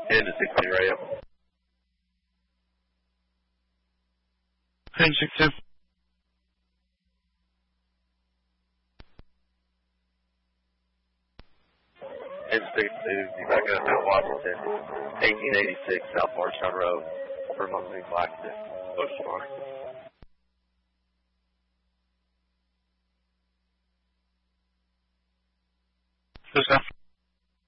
Into 60 radio. Range 62. Into 62, you back up at Washington, 1886 South Marshall Road, for Montgomery Blacksmith, Bushmark. Who's that?